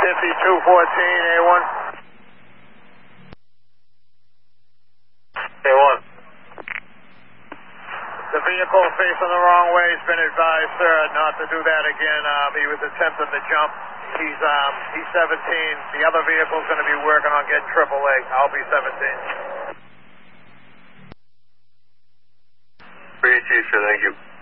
5214, A1. A1. The vehicle facing the wrong way has been advised, sir, not to do that again. He was attempting to jump. He's 17. The other vehicle's going to be working on getting AAA. I'll be 17. Pretty cheap, sir. Thank you.